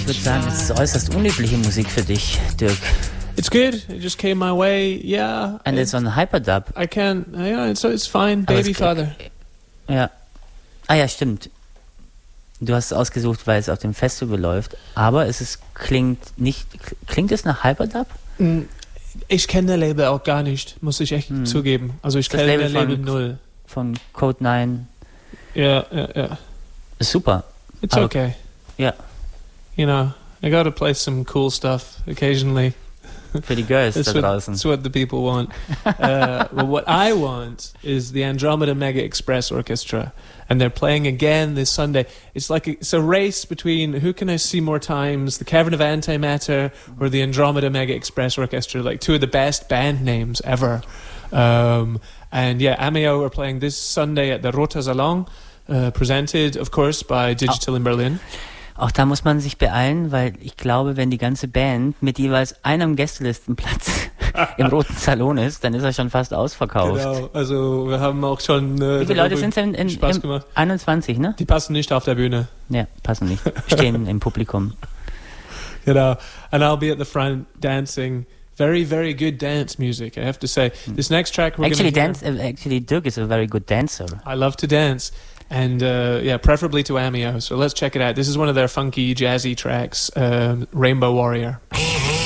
würde sagen, es ist äußerst unübliche Musik für dich, Dirk. It's good. It just came my way. Yeah. And it's on Hyperdub. I can't. Yeah, it's fine. Baby Father. Ja. Ah ja, stimmt. Du hast es ausgesucht, weil es auf dem Festival läuft. Aber klingt es nach Hyperdub? Ich kenne das Label auch gar nicht, muss ich echt zugeben. Also ich kenne das Label null. Von Code 9. Ja. Ist super. It's okay. Ja. You know, I gotta play some cool stuff occasionally. Für die Girls da draußen. That's what the people want. Well, what I want is the Andromeda Mega Express Orchestra. And they're playing again this Sunday. It's a race between who can I see more times, the Cavern of Antimatter or the Andromeda Mega Express Orchestra, like two of the best band names ever. And yeah, Ameo are playing this Sunday at the Rota Salon, presented, of course, by Digital in Berlin. Auch da muss man sich beeilen, weil ich glaube, wenn die ganze Band mit jeweils einem Gästelistenplatz im Roten Salon ist, dann ist er schon fast ausverkauft. Genau, also wir haben auch schon... Wie viele Leute sind es in Spaß gemacht. 21, ne? Die passen nicht auf der Bühne. Ja, passen nicht. Stehen im Publikum. Genau, and I'll be at the front dancing. Very, very good dance music, I have to say. This next track we're going to hear... Actually, Dirk is a very good dancer. I love to dance. And preferably to Ameo. So let's check it out. This is one of their funky, jazzy tracks, Rainbow Warrior.